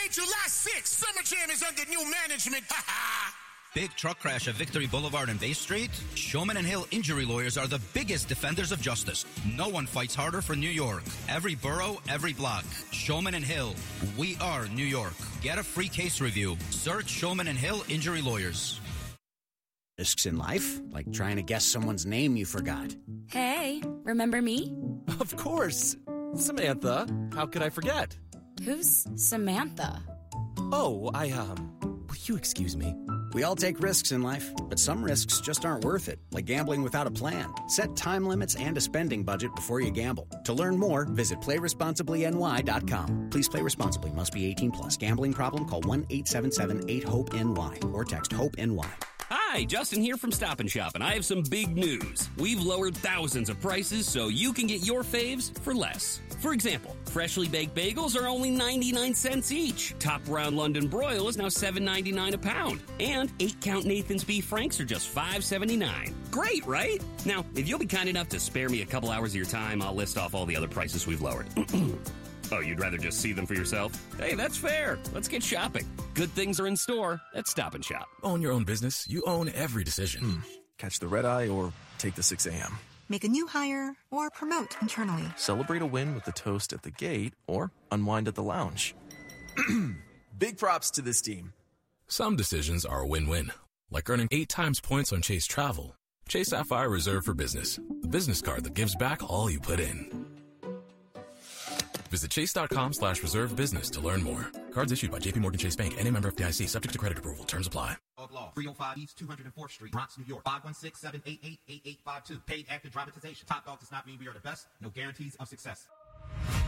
July 6th, Summer Jam is under new management. Big truck crash at Victory Boulevard and Bay Street? Showman and Hill injury lawyers are the biggest defenders of justice. No one fights harder for New York. Every borough, every block. Showman and Hill. We are New York. Get a free case review. Search Showman and Hill injury lawyers. Risks in life, like trying to guess someone's name you forgot. Hey, remember me? Of course. Samantha, how could I forget? Who's Samantha? Oh, will you excuse me? We all take risks in life, but some risks just aren't worth it, like gambling without a plan. Set time limits and a spending budget before you gamble. To learn more, visit PlayResponsiblyNY.com. Please play responsibly. Must be 18 plus. Gambling problem? Call 1-877-8-HOPE-NY or text HOPE-NY. Hi, Justin here from Stop & Shop, and I have some big news. We've lowered thousands of prices so you can get your faves for less. For example, freshly baked bagels are only 99 cents each. Top round London broil is now $7.99 a pound. And 8-count Nathan's Beef Franks are just $5.79. Great, right? Now, if you'll be kind enough to spare me a couple hours of your time, I'll list off all the other prices we've lowered. Oh, you'd rather just see them for yourself? Hey, that's fair. Let's get shopping. Good things are in store at Stop & Shop. Own your own business. You own every decision. Catch the red eye or take the 6 a.m. Make a new hire or promote internally. Celebrate a win with the toast at the gate or unwind at the lounge. Big props to this team. Some decisions are a win-win, like earning 8 times points on Chase Travel. Chase Sapphire Reserve for Business, the business card that gives back all you put in. Visit chase.com/reserve business to learn more. Cards issued by JPMorgan Chase Bank and a member of FDIC, subject to credit approval. Terms apply. Law 305 East 204th Street, Bronx, New York. 516-788-8852. Paid active dramatization. Top Dog does not mean we are the best. No guarantees of success.